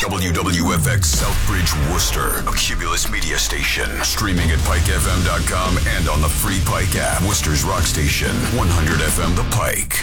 WWFX Southbridge, Worcester, a Cumulus media station. Streaming at PikeFM.com and on the free Pike app. Worcester's rock station, 100 FM The Pike.